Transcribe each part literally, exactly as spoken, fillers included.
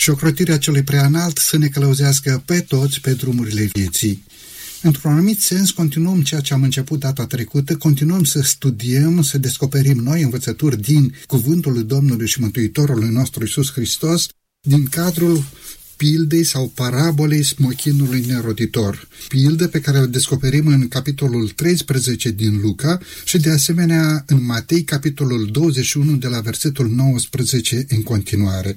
și ocrotirea celui preanalt să ne călăuzească pe toți pe drumurile vieții. Într-un anumit sens, continuăm ceea ce am început data trecută, continuăm să studiem, să descoperim noi învățături din Cuvântul lui Domnului și Mântuitorului nostru Iisus Hristos, din cadrul pildei sau parabolei smochinului neroditor, pildă pe care o descoperim în capitolul treisprezece din Luca și de asemenea în Matei, capitolul douăzeci și unu, de la versetul nouăsprezece în continuare.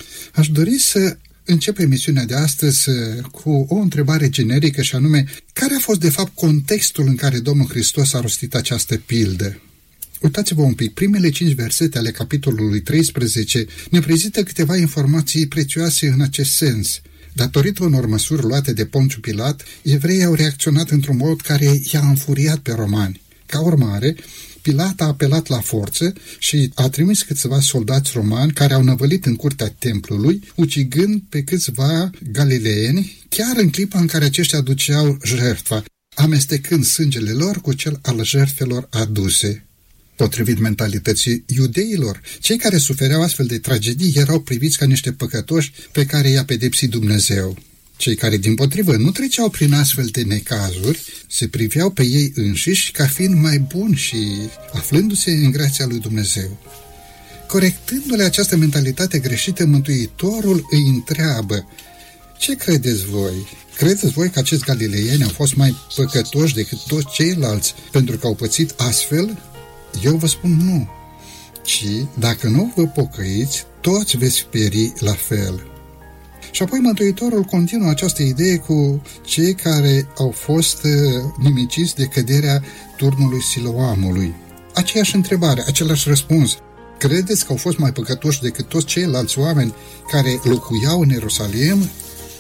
Aș dori să încep emisiunea de astăzi cu o întrebare generică și anume, care a fost de fapt contextul în care Domnul Hristos a rostit această pildă? Uitați-vă un pic, primele cinci versete ale capitolului treisprezece ne prezintă câteva informații prețioase în acest sens. Datorită unor măsuri luate de Ponciu Pilat, evreii au reacționat într-un mod care i-a înfuriat pe romani. Ca urmare, Pilat a apelat la forță și a trimis câțiva soldați romani care au năvălit în curtea templului, ucigând pe câțiva galileeni, chiar în clipa în care aceștia aduceau jertfa, amestecând sângele lor cu cel al jertfelor aduse. Potrivit mentalității iudeilor, cei care sufereau astfel de tragedii erau priviți ca niște păcătoși pe care i-a pedepsit Dumnezeu. Cei care, dimpotrivă, nu treceau prin astfel de necazuri, se priveau pe ei înșiși ca fiind mai buni și aflându-se în grația lui Dumnezeu. Corectându-le această mentalitate greșită, Mântuitorul îi întreabă: ce credeți voi? Credeți voi că acești galileieni au fost mai păcătoși decât toți ceilalți pentru că au pățit astfel? Eu vă spun nu, ci dacă nu vă pocăiți, toți veți pieri la fel. Și apoi Mântuitorul continuă această idee cu cei care au fost nimiciți de căderea turnului Siloamului. Aceeași întrebare, același răspuns. Credeți că au fost mai păcătoși decât toți ceilalți oameni care locuiau în Ierusalim?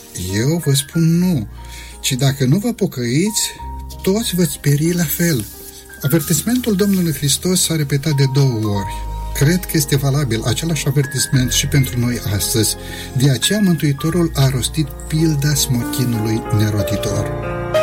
Eu vă spun nu, ci dacă nu vă pocăiți, toți veți pieri la fel. Avertismentul Domnului Hristos s-a repetat de două ori. Cred că este valabil același avertisment și pentru noi astăzi. De aceea Mântuitorul a rostit pilda smochinului neroditor.